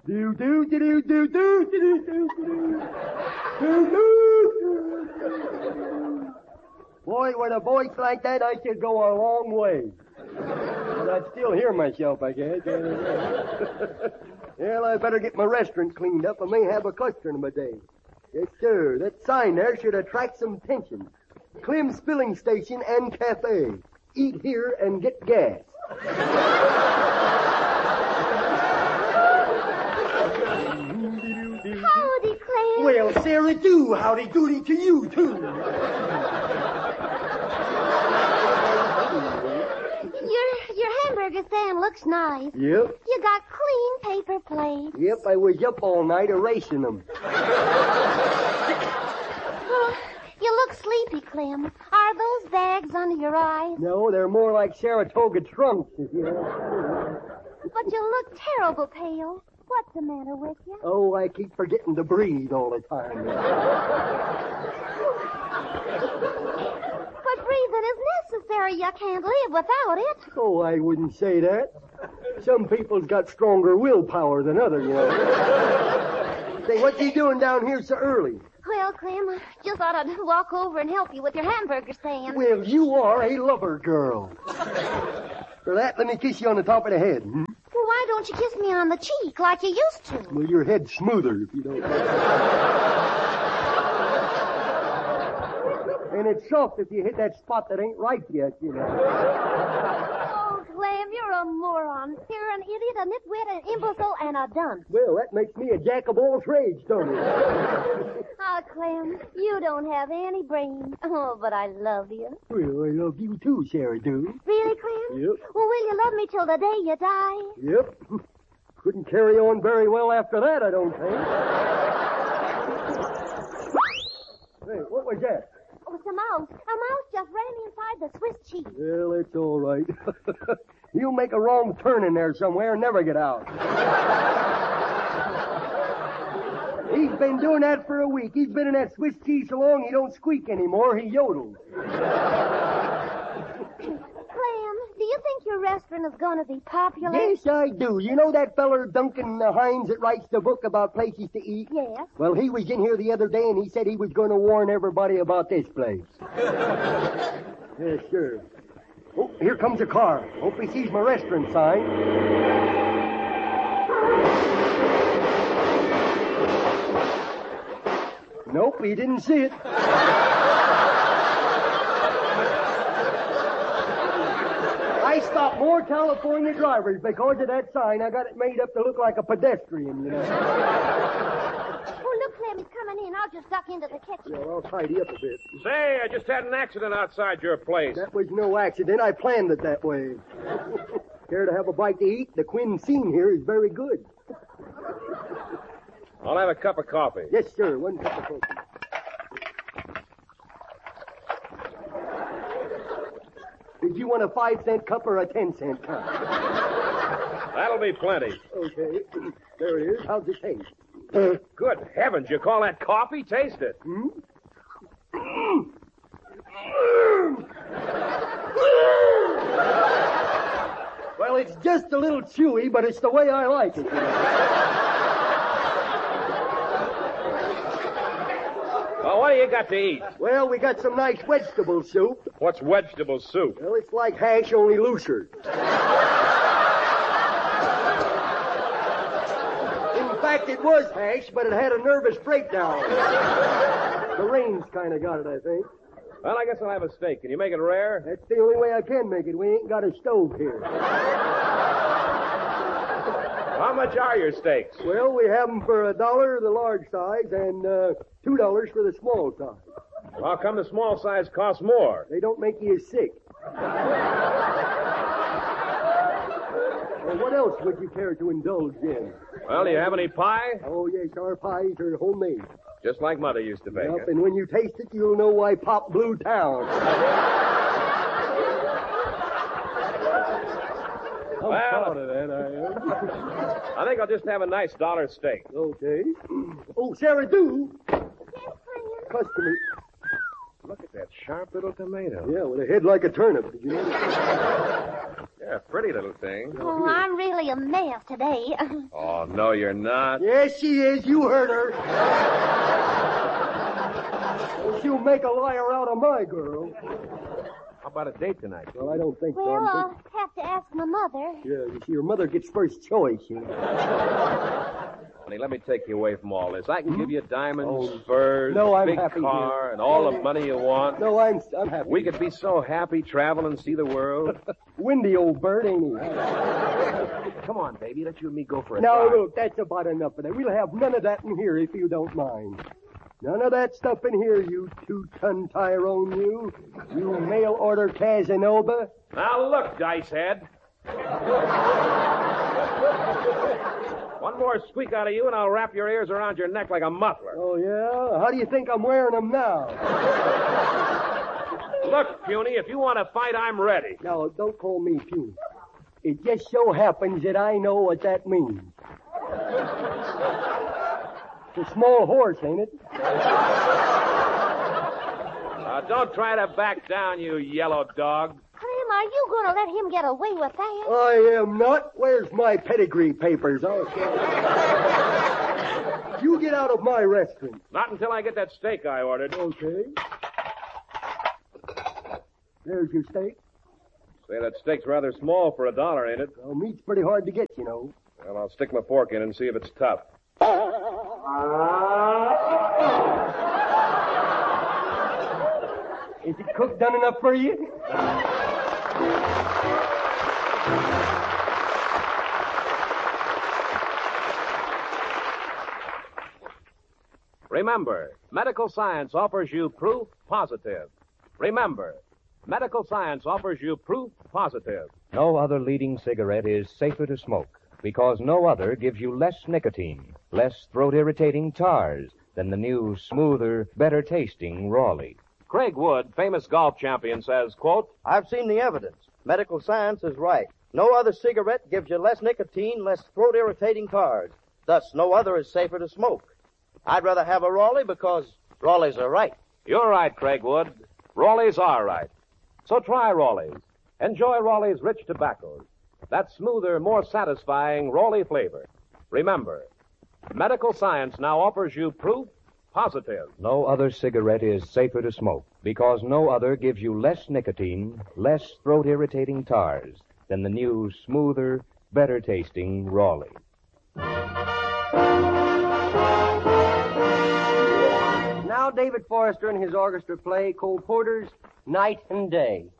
Do do do do do do do do do. Boy, with a voice like that, I should go a long way. But I'd still hear myself, I guess. Well, I better get my restaurant cleaned up. I may have a customer in my day. Yes, sir. That sign there should attract some attention. Clem's Filling Station and Cafe. Eat here and get gas. Howdy, Clem. Well, Sarah, do howdy doody to you, too. Your hamburger stand looks nice. Yep. You got clean paper plates. Yep, I was up all night erasing them. Oh, you look sleepy, Clem. Are those bags under your eyes? No, they're more like Saratoga trunks, if you know. But you look terrible pale. What's the matter with you? Oh, I keep forgetting to breathe all the time. But breathing is necessary. You can't live without it. Oh, I wouldn't say that. Some people's got stronger willpower than others, you know. Say, what's he doing down here so early? Well, Clem, I just thought I'd walk over and help you with your hamburger stand. Well, you are a lover girl. For that, let me kiss you on the top of the head. Hmm? Well, why don't you kiss me on the cheek like you used to? Well, your head's smoother if you don't. And it's soft if you hit that spot that ain't ripe yet, you know. Oh, Clem, you're a moron. You're an idiot, a nitwit, an imbecile, and a dunce. Well, that makes me a jack of all trades, don't it? Ah, Clem, you don't have any brains. Oh, but I love you. Well, I love you too, Sarah, do. Really, Clem? Yep. Well, will you love me till the day you die? Yep. Couldn't carry on very well after that, I don't think. Hey, what was that? Oh, it's a mouse. A mouse just ran inside the Swiss cheese. Well, it's all right. You'll make a wrong turn in there somewhere and never get out. He's been doing that for a week. He's been in that Swiss cheese so long he don't squeak anymore. He yodels. Clem, do you think your restaurant is going to be popular? Yes, I do. You know that feller Duncan Hines that writes the book about places to eat? Yes. Well, he was in here the other day, and he said he was going to warn everybody about this place. Yes, sure. Oh, here comes a car. Hope he sees my restaurant sign. Nope, he didn't see it. I stopped more California drivers because of that sign. I got it made up to look like a pedestrian, you know. Oh, look, Clem, he's coming in. I'll just duck into the kitchen. Yeah, I'll tidy up a bit. Say, I just had an accident outside your place. That was no accident. I planned it that way. Care to have a bite to eat? The cuisine here is very good. I'll have a cup of coffee. Yes, sir. 1 cup of coffee. Did you want a 5-cent cup or a 10-cent cup? That'll be plenty. Okay. There it is. How's it taste? Good heavens, you call that coffee? Taste it. Well, it's just a little chewy, but it's the way I like it. Well, what do you got to eat? Well, we got some nice vegetable soup. What's vegetable soup? Well, it's like hash, only looser. In fact, it was hash, but it had a nervous breakdown. The rain's kind of got it, I think. Well, I guess I'll have a steak. Can you make it rare? That's the only way I can make it. We ain't got a stove here. How much are your steaks? Well, we have them for $1, the large size, and $2 for the small size. How come the small size costs more? They don't make you sick. Well, what else would you care to indulge in? Well, do you have any pie? Oh, yes, our pies are homemade. Just like Mother used to bake. Yep, and when you taste it, you'll know why Pop blew town. I'm proud of that, I am. I think I'll just have a nice $1 steak. Okay. Oh, Sarah, do. Yes, honey. Customer. Look at that sharp little tomato. Yeah, with a head like a turnip. Did you notice? Yeah, Yeah, pretty little thing. Oh, I'm really a mess today. Oh, no, you're not. Yes, she is. You heard her. Well, she'll make a liar out of my girl. How about a date tonight? Well, I don't think so. Well, I'm I'll have to ask my mother. Yeah, you see, your mother gets first choice. You know. Honey, let me take you away from all this. I can give you diamonds, furs, No, I'm big happy car, here. and all the money you want. No, I'm happy. We could be so happy, travel and see the world. Windy old bird, ain't he? Come on, baby. Let you and me go for a Now, drive. look, that's about enough of that. We'll have none of that in here if you don't mind. None of that stuff in here, you two-ton Tyrone, you. You mail-order Casanova. Now, look, Dice Head. One more squeak out of you, and I'll wrap your ears around your neck like a muffler. Oh, yeah? How do you think I'm wearing them now? Look, Puny, if you want to fight, I'm ready. Now, don't call me puny. It just so happens that I know what that means. It's a small horse, ain't it? Don't try to back down, you yellow dog. Clem, are you going to let him get away with that? I am not. Where's my pedigree papers? You get out of my restaurant. Not until I get that steak I ordered. Okay. There's your steak. Say, that steak's rather small for $1, ain't it? Well, meat's pretty hard to get, you know. Well, I'll stick my fork in and see if it's tough. Is it cooked done enough for you? Remember, medical science offers you proof positive. Remember, medical science offers you proof positive. No other leading cigarette is safer to smoke because no other gives you less nicotine, less throat-irritating tars than the new, smoother, better-tasting Raleigh. Craig Wood, famous golf champion, says, quote, I've seen the evidence. Medical science is right. No other cigarette gives you less nicotine, less throat-irritating tars. Thus, no other is safer to smoke. I'd rather have a Raleigh because Raleighs are right. You're right, Craig Wood. Raleighs are right. So try Raleighs. Enjoy Raleigh's rich tobaccos. That smoother, more satisfying Raleigh flavor. Remember, medical science now offers you proof positive. No other cigarette is safer to smoke because no other gives you less nicotine, less throat-irritating tars than the new, smoother, better-tasting Raleigh. Now David Forrester and his orchestra play Cole Porter's Night and Day.